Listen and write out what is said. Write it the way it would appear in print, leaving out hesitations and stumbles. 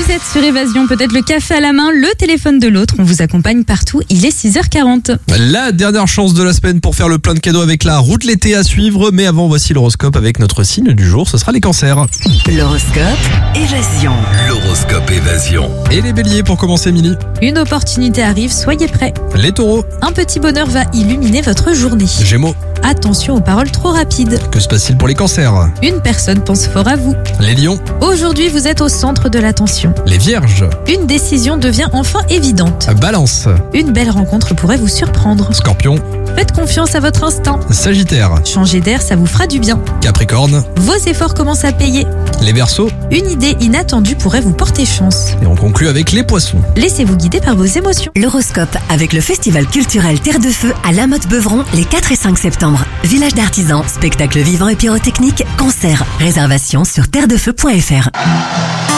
Vous êtes sur Évasion, peut-être le café à la main, le téléphone de l'autre. On vous accompagne partout. Il est 6h40. La dernière chance de la semaine pour faire le plein de cadeaux avec la route l'été à suivre. Mais avant, voici l'horoscope avec notre signe du jour. Ce sera les cancers. L'horoscope Évasion. L'horoscope Évasion. Et les béliers pour commencer, Émilie. Une opportunité arrive, soyez prêts. Les taureaux. Un petit bonheur va illuminer votre journée. Gémeaux. Attention aux paroles trop rapides. Que se passe-t-il pour les cancers? Une personne pense fort à vous. Les lions. Aujourd'hui, vous êtes au centre de l'attention. Les vierges. Une décision devient enfin évidente. Balance. Une belle rencontre pourrait vous surprendre. Scorpion. Faites confiance à votre instinct. Sagittaire. Changer d'air, ça vous fera du bien. Capricorne. Vos efforts commencent à payer. Les verseaux. Une idée inattendue pourrait vous porter chance. Et on conclut avec les poissons. Laissez-vous guider par vos émotions. L'horoscope avec le festival culturel Terre de Feu à La Motte-Beuvron les 4 et 5 septembre. Village d'artisans, spectacles vivants et pyrotechniques, concerts. Réservation sur terredefeu.fr.